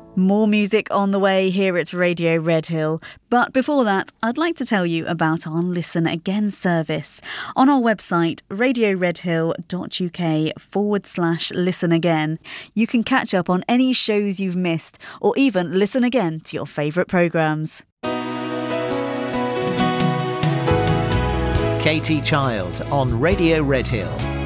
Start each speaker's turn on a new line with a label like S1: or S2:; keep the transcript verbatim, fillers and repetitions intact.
S1: More music on the way here at Radio Redhill. But before that, I'd like to tell you about our Listen Again service. On our website, radioredhill.uk forward slash listen again, you can catch up on any shows you've missed or even listen again to your favourite programmes.
S2: Katie Child on Radio Redhill.